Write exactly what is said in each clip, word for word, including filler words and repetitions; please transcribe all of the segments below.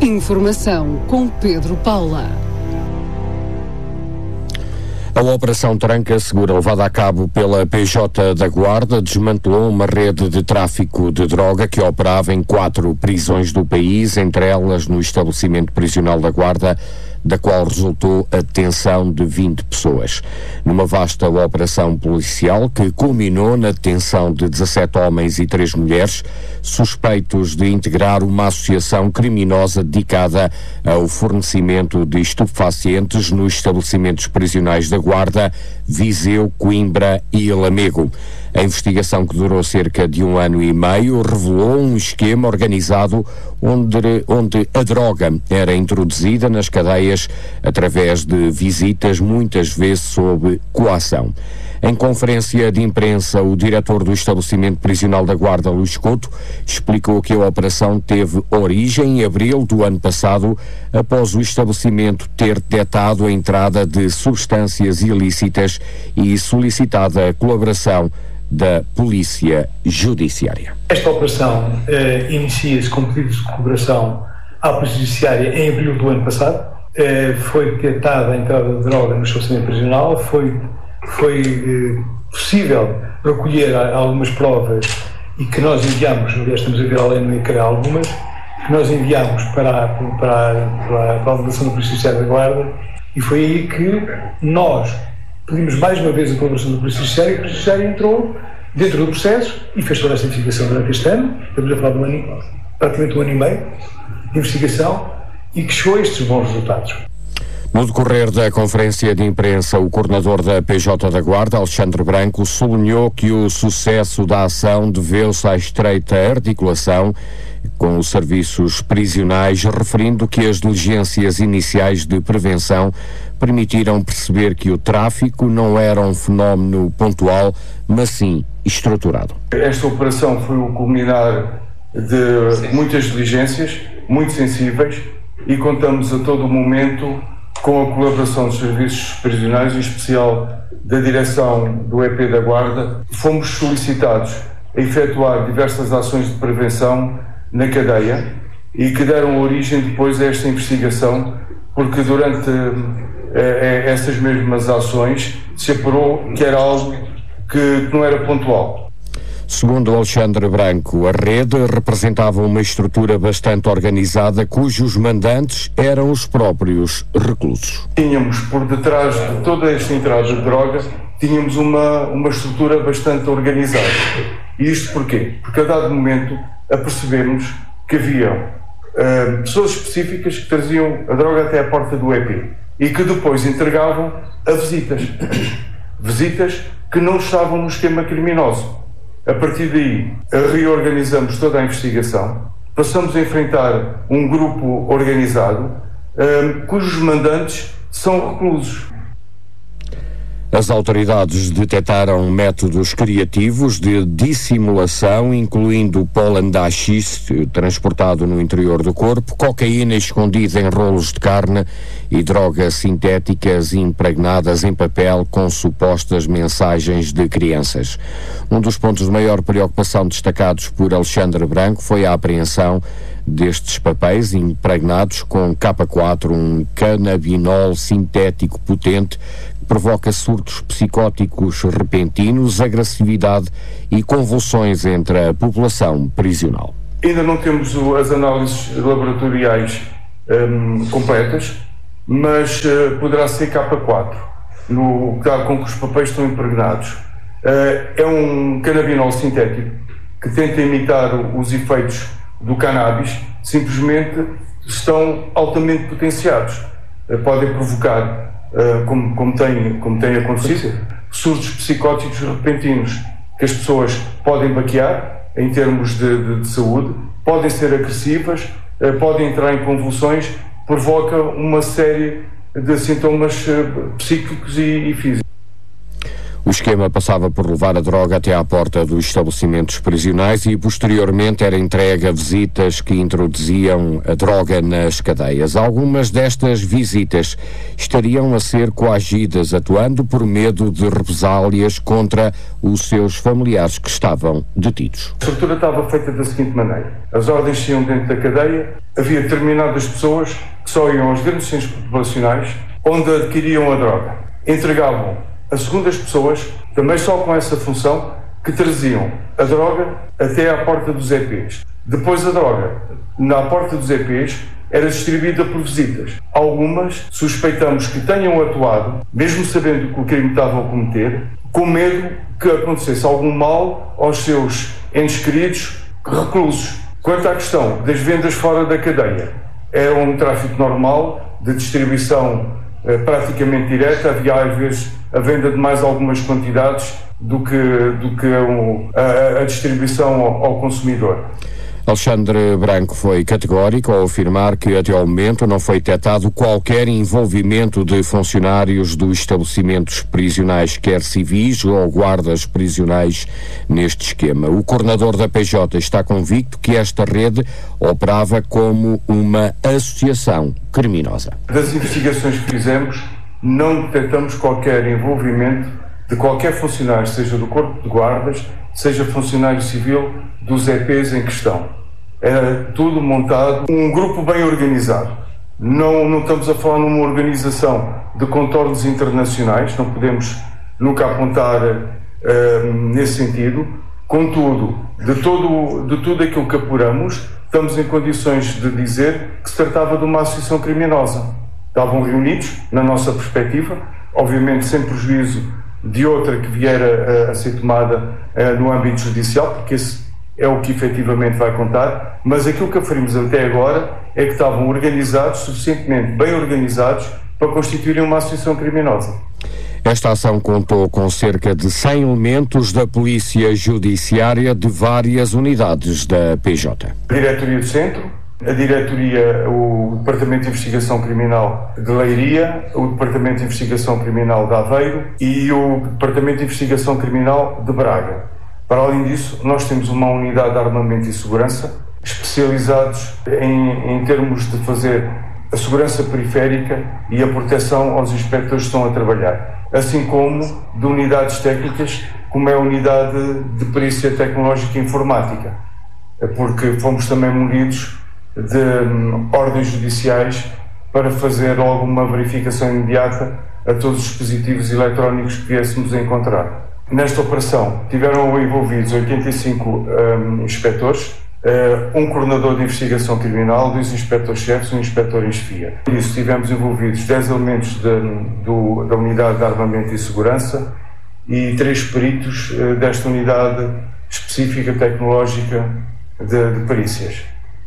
Informação com Pedro Paula. A Operação Tranca Segura, levada a cabo pela P J da Guarda, desmantelou uma rede de tráfico de droga que operava em quatro prisões do país, entre elas no estabelecimento prisional da Guarda, da qual resultou a detenção de vinte pessoas. Numa vasta operação policial que culminou na detenção de dezassete homens e três mulheres, suspeitos de integrar uma associação criminosa dedicada ao fornecimento de estupefacientes nos estabelecimentos prisionais da Guarda, Viseu, Coimbra e Lamego. A investigação, que durou cerca de um ano e meio, revelou um esquema organizado onde, onde a droga era introduzida nas cadeias através de visitas, muitas vezes sob coação. Em conferência de imprensa, o diretor do estabelecimento prisional da Guarda, Luís Couto, explicou que a operação teve origem em abril do ano passado, após o estabelecimento ter detectado a entrada de substâncias ilícitas e solicitada a colaboração da Polícia Judiciária. Esta operação eh, inicia-se com pedidos de colaboração à Polícia Judiciária em abril do ano passado. Eh, foi detectada a entrada de droga no estabelecimento prisional, foi, foi eh, possível recolher algumas provas e que nós enviamos, aliás estamos a ver além de criar algumas, que nós enviamos para, para, para, para a delegação da Polícia Judiciária da Guarda, e foi aí que nós pedimos mais uma vez a colaboração da Polícia Judiciária, e a Polícia Judiciária entrou dentro do processo e fez toda esta investigação durante este ano. Estamos a falar de um ano, praticamente um ano e meio de investigação, e que chegou a estes bons resultados. No decorrer da conferência de imprensa, o coordenador da P J da Guarda, Alexandre Branco, sublinhou que o sucesso da ação deveu-se à estreita articulação com os serviços prisionais, referindo que as diligências iniciais de prevenção permitiram perceber que o tráfico não era um fenómeno pontual, mas sim estruturado. Esta operação foi o culminar de muitas diligências, muito sensíveis, e contamos a todo momento com a colaboração dos serviços prisionais, em especial da direção do E P da Guarda. Fomos solicitados a efetuar diversas ações de prevenção na cadeia e que deram origem depois a esta investigação, porque durante eh, essas mesmas ações se apurou que era algo que não era pontual. Segundo Alexandre Branco, a rede representava uma estrutura bastante organizada, cujos mandantes eram os próprios reclusos. Tínhamos por detrás de toda esta entrada de droga, tínhamos uma, uma estrutura bastante organizada. E isto porquê? Porque a dado momento apercebemos que havia uh, pessoas específicas que traziam a droga até à porta do E P e que depois entregavam a visitas. Visitas que não estavam no esquema criminoso. A partir daí, reorganizamos toda a investigação, passamos a enfrentar um grupo organizado, um, cujos mandantes são reclusos. As autoridades detectaram métodos criativos de dissimulação, incluindo pólen de haxixe transportado no interior do corpo, cocaína escondida em rolos de carne e drogas sintéticas impregnadas em papel com supostas mensagens de crianças. Um dos pontos de maior preocupação destacados por Alexandre Branco foi a apreensão destes papéis impregnados com K quatro, um canabinol sintético potente que provoca surtos psicóticos repentinos, agressividade e convulsões entre a população prisional. Ainda não temos as análises laboratoriais um, completas, mas uh, poderá ser K quatro, no caso com que os papéis estão impregnados. Uh, é um canabinol sintético que tenta imitar os efeitos do cannabis, simplesmente estão altamente potenciados. Uh, podem provocar, uh, como, como, tem, como tem acontecido, surtos psicóticos repentinos, que as pessoas podem baquear em termos de, de, de saúde, podem ser agressivas, uh, podem entrar em convulsões, provoca uma série de sintomas uh, psíquicos e, e físicos. O esquema passava por levar a droga até à porta dos estabelecimentos prisionais e posteriormente era entregue a visitas que introduziam a droga nas cadeias. Algumas destas visitas estariam a ser coagidas, atuando por medo de represálias contra os seus familiares que estavam detidos. A estrutura estava feita da seguinte maneira: as ordens saíam dentro da cadeia, havia determinadas pessoas que só iam aos grandes centros populacionais onde adquiriam a droga, entregavam a segundas pessoas, também só com essa função, que traziam a droga até à porta dos E Pês. Depois a droga, na porta dos E Pês, era distribuída por visitas. Algumas suspeitamos que tenham atuado, mesmo sabendo que o crime estavam a cometer, com medo que acontecesse algum mal aos seus entes queridos reclusos. Quanto à questão das vendas fora da cadeia, era um tráfico normal, de distribuição eh, praticamente direta. Havia às vezes a venda de mais algumas quantidades do que, do que um, a, a distribuição ao, ao consumidor. Alexandre Branco foi categórico ao afirmar que até ao momento não foi detectado qualquer envolvimento de funcionários dos estabelecimentos prisionais, quer civis ou guardas prisionais, neste esquema. O coordenador da P J está convicto que esta rede operava como uma associação criminosa. Das investigações que fizemos, não detectamos qualquer envolvimento de qualquer funcionário, seja do Corpo de Guardas, seja funcionário civil dos E Pês em questão. Era tudo montado, um grupo bem organizado. Não, não estamos a falar numa organização de contornos internacionais, não podemos nunca apontar uh, nesse sentido. Contudo, de, todo, de tudo aquilo que apuramos, estamos em condições de dizer que se tratava de uma associação criminosa. Estavam reunidos, na nossa perspectiva, obviamente sem prejuízo de outra que vier a, a ser tomada uh, no âmbito judicial, porque esse é o que efetivamente vai contar, mas aquilo que aferimos até agora é que estavam organizados, suficientemente bem organizados, para constituírem uma associação criminosa. Esta ação contou com cerca de cem elementos da Polícia Judiciária de várias unidades da P J. A Diretoria do Centro, a Diretoria, o Departamento de Investigação Criminal de Leiria, o Departamento de Investigação Criminal de Aveiro e o Departamento de Investigação Criminal de Braga. Para além disso, nós temos uma unidade de armamento e segurança especializados em, em termos de fazer a segurança periférica e a proteção aos inspectores que estão a trabalhar, assim como de unidades técnicas, como é a unidade de perícia tecnológica e informática, porque fomos também munidos de um, ordens judiciais para fazer alguma verificação imediata a todos os dispositivos eletrónicos que viéssemos a encontrar. Nesta operação tiveram envolvidos oitenta e cinco um, inspectores, uh, um coordenador de investigação criminal, dois inspectores-chefes e um inspetor em chefia. Por isso tivemos envolvidos dez elementos de, do, da unidade de armamento e segurança e três peritos uh, desta unidade específica tecnológica de, de perícias.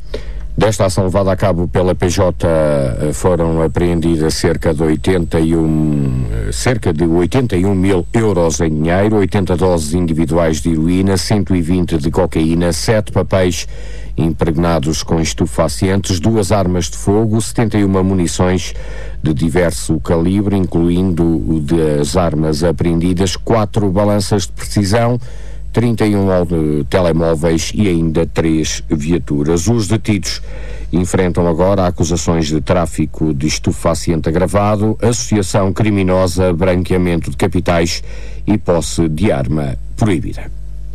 Desta ação levada a cabo pela P J foram apreendidas cerca de oitenta e um, cerca de oitenta e um mil euros em dinheiro, oitenta doses individuais de heroína, cento e vinte de cocaína, sete papéis impregnados com estupefacientes, duas armas de fogo, setenta e uma munições de diverso calibre, incluindo o das armas apreendidas, quatro balanças de precisão, trinta e um telemóveis e ainda três viaturas. Os detidos enfrentam agora acusações de tráfico de estupefaciente agravado, associação criminosa, branqueamento de capitais e posse de arma proibida.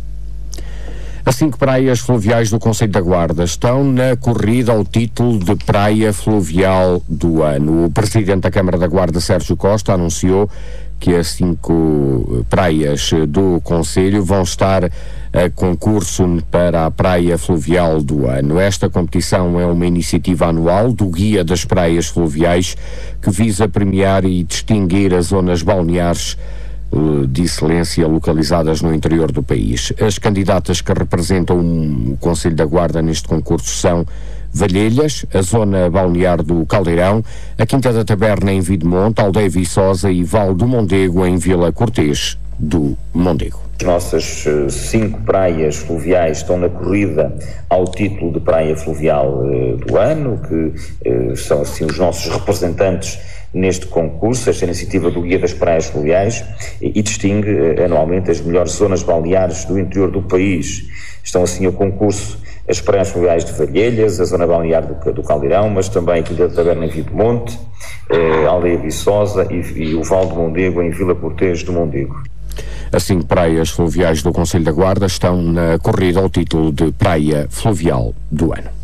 As cinco praias fluviais do Concelho da Guarda estão na corrida ao título de Praia Fluvial do Ano. O Presidente da Câmara da Guarda, Sérgio Costa, anunciou que as cinco praias do Concelho vão estar a concurso para a Praia Fluvial do Ano. Esta competição é uma iniciativa anual do Guia das Praias Fluviais que visa premiar e distinguir as zonas balneares de excelência localizadas no interior do país. As candidatas que representam o Concelho da Guarda neste concurso são Valhelhas, a zona balnear do Caldeirão, a Quinta da Taberna em Videmonte, Aldeia Viçosa e Val do Mondego em Vila Cortês do Mondego. As nossas uh, cinco praias fluviais estão na corrida ao título de Praia Fluvial uh, do Ano, que uh, são assim os nossos representantes neste concurso, esta iniciativa do Guia das Praias Fluviais, e, e distingue anualmente as melhores zonas balneares do interior do país. Estão assim ao concurso as praias fluviais de Valhelhas, a zona balnear do, do Caldeirão, mas também a Quinta da Taberna em Vidomonte, a Aldeia Viçosa e, e o Val do Mondego em Vila Cortês do Mondego. As cinco praias fluviais do Concelho da Guarda estão na corrida ao título de Praia Fluvial do Ano.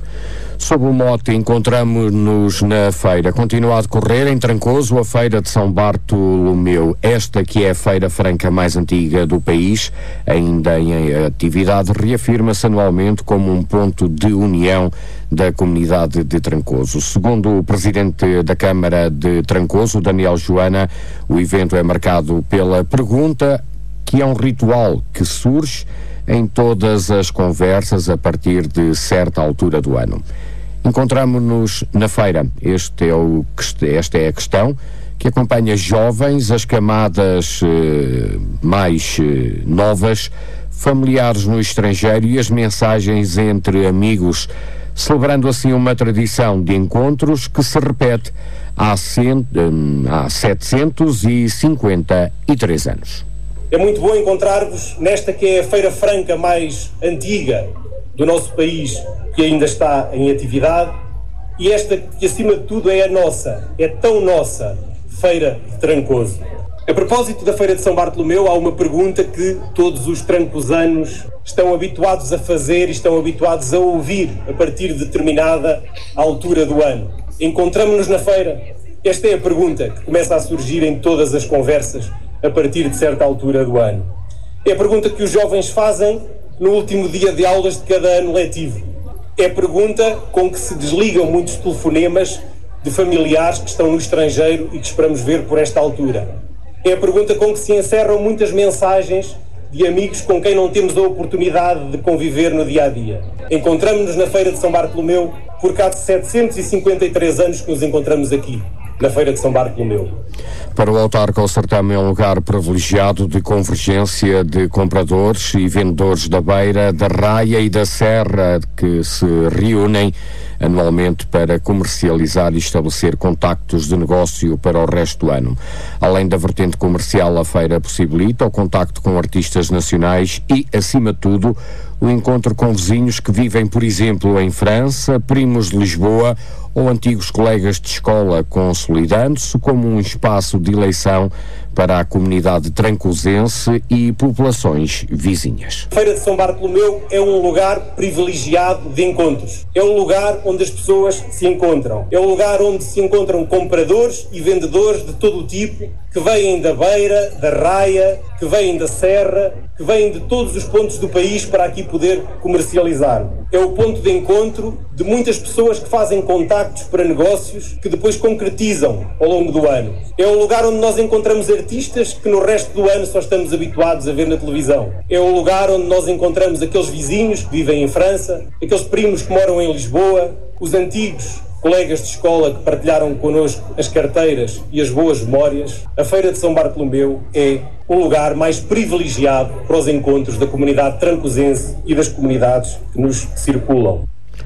Sob o mote, encontramos-nos na feira. Continua a decorrer em Trancoso a Feira de São Bartolomeu. Esta que é a feira franca mais antiga do país, ainda em atividade, reafirma-se anualmente como um ponto de união da comunidade de Trancoso. Segundo o presidente da Câmara de Trancoso, Daniel Joana, o evento é marcado pela pergunta, que é um ritual que surge em todas as conversas a partir de certa altura do ano. Encontramo-nos na feira. Este é o, esta é a questão que acompanha jovens, as camadas eh, mais eh, novas, familiares no estrangeiro e as mensagens entre amigos, celebrando assim uma tradição de encontros que se repete há, cento, há setecentos e cinquenta e três anos. É muito bom encontrar-vos nesta que é a feira franca mais antiga do nosso país, que ainda está em atividade, e esta que acima de tudo é a nossa, é tão nossa, Feira de Trancoso. A propósito da Feira de São Bartolomeu, há uma pergunta que todos os trancosanos estão habituados a fazer e estão habituados a ouvir a partir de determinada altura do ano. Encontramo-nos na feira? Esta é a pergunta que começa a surgir em todas as conversas a partir de certa altura do ano. É a pergunta que os jovens fazem no último dia de aulas de cada ano letivo. É a pergunta com que se desligam muitos telefonemas de familiares que estão no estrangeiro e que esperamos ver por esta altura. É a pergunta com que se encerram muitas mensagens de amigos com quem não temos a oportunidade de conviver no dia-a-dia. Encontramos-nos na Feira de São Bartolomeu porque há de setecentos e cinquenta e três anos que nos encontramos aqui, na Feira de São Bartolomeu. Para o autarca, o certame é um lugar privilegiado de convergência de compradores e vendedores da Beira, da Raia e da Serra, que se reúnem anualmente para comercializar e estabelecer contactos de negócio para o resto do ano. Além da vertente comercial, a feira possibilita o contacto com artistas nacionais e, acima de tudo, o encontro com vizinhos que vivem, por exemplo, em França, primos de Lisboa ou antigos colegas de escola, consolidando-se como um espaço de eleição para a comunidade trancosense e populações vizinhas. A Feira de São Bartolomeu é um lugar privilegiado de encontros. É um lugar onde as pessoas se encontram. É um lugar onde se encontram compradores e vendedores de todo o tipo, que vêm da Beira, da Raia, que vêm da Serra, que vêm de todos os pontos do país para aqui poder comercializar. É o ponto de encontro de muitas pessoas que fazem contactos para negócios que depois concretizam ao longo do ano. É o lugar onde nós encontramos artistas que no resto do ano só estamos habituados a ver na televisão. É o lugar onde nós encontramos aqueles vizinhos que vivem em França, aqueles primos que moram em Lisboa, os antigos colegas de escola que partilharam connosco as carteiras e as boas memórias. A Feira de São Bartolomeu é o lugar mais privilegiado para os encontros da comunidade trancosense e das comunidades que nos circulam.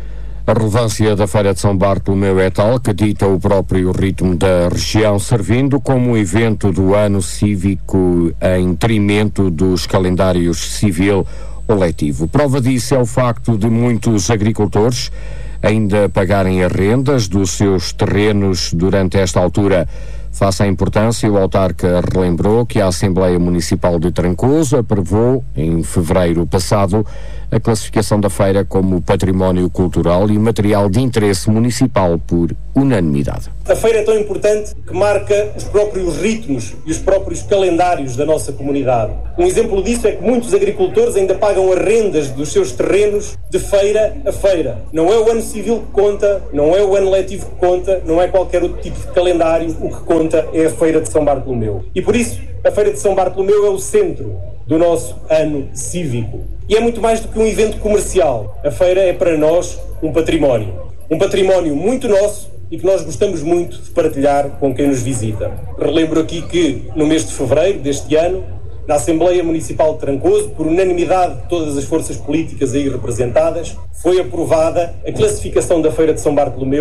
A relevância da Feira de São Bartolomeu é tal que dita o próprio ritmo da região, servindo como evento do ano cívico em detrimento dos calendários civil ou letivo. Prova disso é o facto de muitos agricultores ainda pagarem as rendas dos seus terrenos durante esta altura. Face à importância, o autarca relembrou que a Assembleia Municipal de Trancoso aprovou, em fevereiro passado, a classificação da feira como património cultural e material de interesse municipal por unanimidade. A feira é tão importante que marca os próprios ritmos e os próprios calendários da nossa comunidade. Um exemplo disso é que muitos agricultores ainda pagam as rendas dos seus terrenos de feira a feira. Não é o ano civil que conta, não é o ano letivo que conta, não é qualquer outro tipo de calendário. O que conta é a Feira de São Bartolomeu. E por isso, a Feira de São Bartolomeu é o centro do nosso ano cívico. E é muito mais do que um evento comercial. A feira é para nós um património. Um património muito nosso e que nós gostamos muito de partilhar com quem nos visita. Relembro aqui que no mês de fevereiro deste ano, na Assembleia Municipal de Trancoso, por unanimidade de todas as forças políticas aí representadas, foi aprovada a classificação da Feira de São Bartolomeu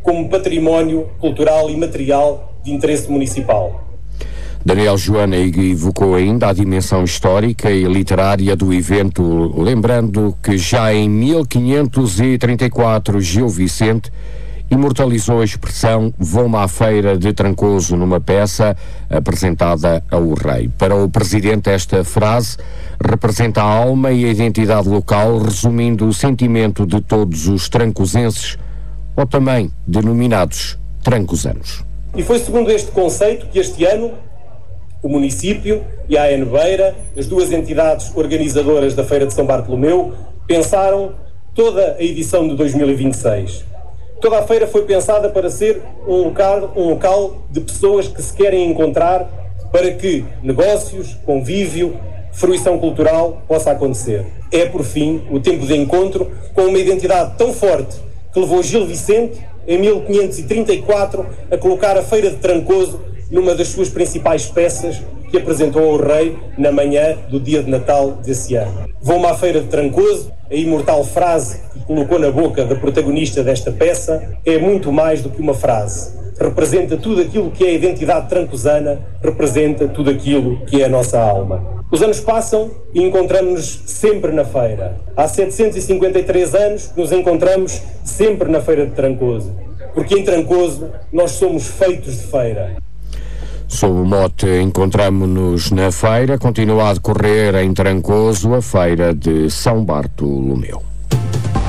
como património cultural e material de interesse municipal. Daniel Joana evocou ainda a dimensão histórica e literária do evento, lembrando que já em mil quinhentos e trinta e quatro Gil Vicente imortalizou a expressão "vou-me à feira de Trancoso" numa peça apresentada ao rei. Para o presidente, esta frase representa a alma e a identidade local, resumindo o sentimento de todos os trancosenses, ou também denominados trancosanos. E foi segundo este conceito que este ano o município e a A N Beira, as duas entidades organizadoras da Feira de São Bartolomeu, pensaram toda a edição de dois mil e vinte e seis. Toda a feira foi pensada para ser um local, um local de pessoas que se querem encontrar para que negócios, convívio, fruição cultural possa acontecer. É, por fim, o tempo de encontro com uma identidade tão forte que levou Gil Vicente, em mil quinhentos e trinta e quatro, a colocar a Feira de Trancoso numa das suas principais peças que apresentou ao rei na manhã do dia de Natal desse ano. Vou-me à Feira de Trancoso, a imortal frase que colocou na boca da protagonista desta peça, é muito mais do que uma frase. Representa tudo aquilo que é a identidade trancosana, representa tudo aquilo que é a nossa alma. Os anos passam e encontramos-nos sempre na feira. Há setecentos e cinquenta e três anos que nos encontramos sempre na Feira de Trancoso, porque em Trancoso nós somos feitos de feira. Sob o mote "Encontramo-nos na feira", continua a decorrer em Trancoso a Feira de São Bartolomeu.